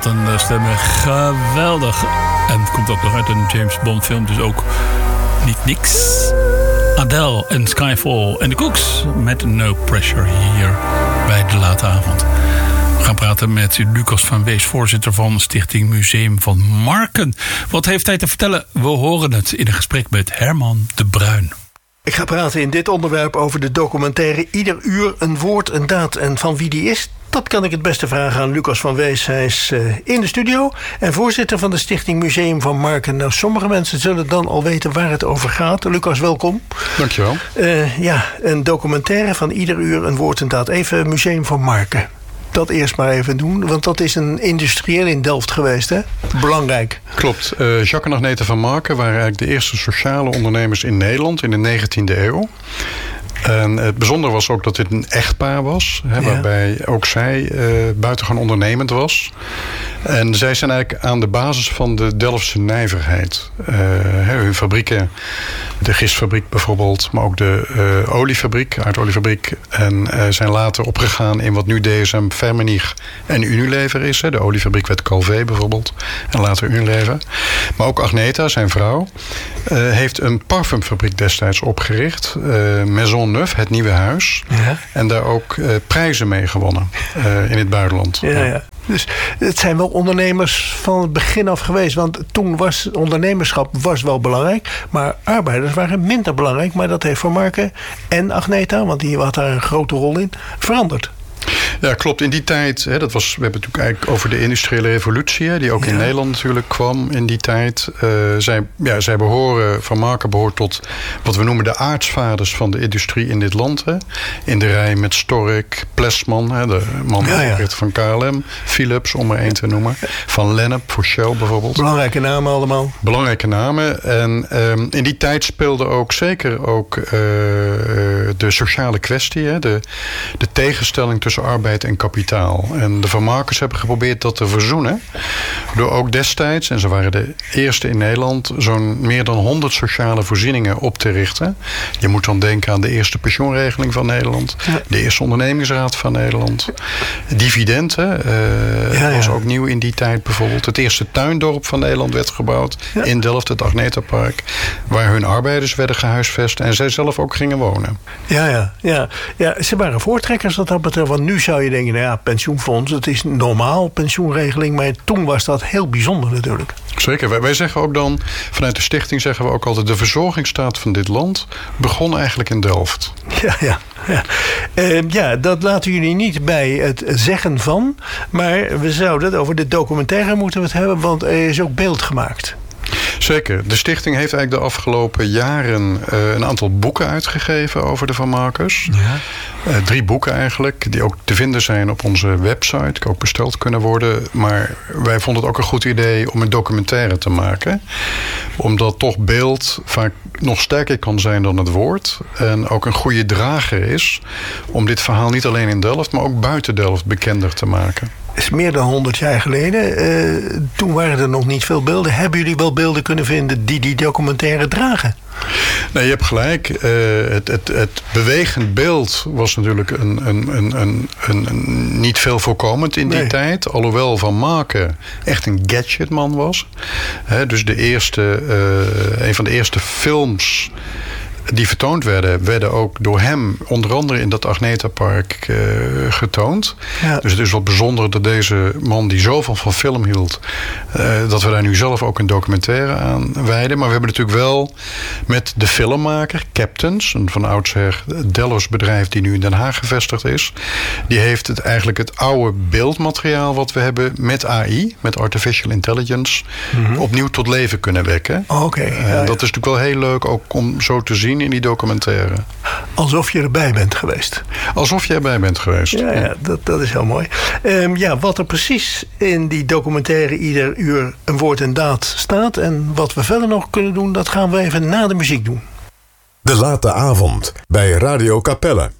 een stemmen. Geweldig. En het komt ook nog uit een James Bond film, dus ook niet niks. Adele en Skyfall en de Cooks met No Pressure hier bij De Late Avond. We gaan praten met Lucas van Wees, voorzitter van Stichting Museum van Marken. Wat heeft hij te vertellen? We horen het in een gesprek met Herman de Bruin. Ik ga praten in dit onderwerp over de documentaire Ieder uur een woord, een daad. En van wie die is, dat kan ik het beste vragen aan Lucas van Wees. Hij is in de studio en voorzitter van de Stichting Museum van Marken. Nou, sommige mensen zullen dan al weten waar het over gaat. Lucas, welkom. Dankjewel. Een documentaire van Ieder uur een woord, een daad. Even Museum van Marken. Dat eerst maar even doen, want dat is een industrieel in Delft geweest, hè? Belangrijk. Klopt. Jacques en Agneta van Marken waren eigenlijk de eerste sociale ondernemers in Nederland in de 19e eeuw. En het bijzondere was ook dat dit een echtpaar was, waarbij ook zij buitengewoon ondernemend was. En zij zijn eigenlijk aan de basis van de Delftse nijverheid. Hun fabrieken, de gistfabriek bijvoorbeeld, maar ook de oliefabriek, aardoliefabriek. En zijn later opgegaan in wat nu DSM, Firmenich en Unilever is. De oliefabriek werd Calvé bijvoorbeeld en later Unilever. Maar ook Agneta, zijn vrouw, heeft een parfumfabriek destijds opgericht. Maison Neuf, het nieuwe huis. Ja. En daar ook prijzen mee gewonnen in het buitenland. Ja. Dus het zijn wel ondernemers van het begin af geweest. Want toen was ondernemerschap wel belangrijk. Maar arbeiders waren minder belangrijk. Maar dat heeft voor Marken en Agneta, want die had daar een grote rol in, veranderd. Ja, klopt. In die tijd, we hebben het natuurlijk eigenlijk over de industriële revolutie, die ook in Nederland natuurlijk kwam in die tijd. Zij behoren, Van Marken behoort tot wat we noemen de aartsvaders van de industrie in dit land. In de rij met Stork, Plesman, de man van KLM, Philips, om er één te noemen. Van Lennep voor Shell bijvoorbeeld. Belangrijke namen allemaal. Belangrijke namen. En in die tijd speelde ook zeker de sociale kwestie, de tegenstelling tussen arbeid en kapitaal. En de Van Markens hebben geprobeerd dat te verzoenen door ook destijds, en ze waren de eerste in Nederland, zo'n meer dan 100 sociale voorzieningen op te richten. Je moet dan denken aan de eerste pensioenregeling van Nederland, de eerste ondernemingsraad van Nederland, dividenden, was ook nieuw in die tijd bijvoorbeeld. Het eerste tuindorp van Nederland werd gebouwd in Delft, het Agnetapark, waar hun arbeiders werden gehuisvest en zij zelf ook gingen wonen. Ja, ze waren voortrekkers wat dat betreft. Want nu zou je denken, pensioenfonds, het is normaal, pensioenregeling. Maar toen was dat heel bijzonder natuurlijk. Zeker. Wij zeggen ook dan, vanuit de stichting zeggen we ook altijd, de verzorgingsstaat van dit land begon eigenlijk in Delft. Ja, dat laten jullie niet bij het zeggen van. Maar we zouden het over de documentaire moeten we het hebben, want er is ook beeld gemaakt. Zeker. De stichting heeft eigenlijk de afgelopen jaren een aantal boeken uitgegeven over de Van Markens. Ja. 3 boeken eigenlijk, die ook te vinden zijn op onze website, die ook besteld kunnen worden. Maar wij vonden het ook een goed idee om een documentaire te maken. Omdat toch beeld vaak nog sterker kan zijn dan het woord. En ook een goede drager is om dit verhaal niet alleen in Delft, maar ook buiten Delft bekender te maken. Is meer dan 100 jaar geleden. Toen waren er nog niet veel beelden. Hebben jullie wel beelden kunnen vinden die documentaire dragen? Nee, je hebt gelijk. Het bewegend beeld was natuurlijk een niet veel voorkomend in die tijd. Alhoewel Van Marken echt een gadgetman was. Dus een van de eerste films die vertoond werden ook door hem, onder andere in dat Agnetapark, getoond. Ja. Dus het is wat bijzonder dat deze man die zoveel van film hield, dat we daar nu zelf ook een documentaire aan wijden. Maar we hebben natuurlijk wel met de filmmaker, Captains, een van oudsher Delfts bedrijf die nu in Den Haag gevestigd is. Die heeft eigenlijk het oude beeldmateriaal wat we hebben met AI, met Artificial Intelligence, opnieuw tot leven kunnen wekken. Okay. Dat is natuurlijk wel heel leuk ook om zo te zien in die documentaire. Alsof je erbij bent geweest. Alsof je erbij bent geweest. Ja, dat is heel mooi. Wat er precies in die documentaire Ieder uur een woord en daad staat en wat we verder nog kunnen doen, dat gaan we even na de muziek doen. De Late Avond bij Radio Capelle.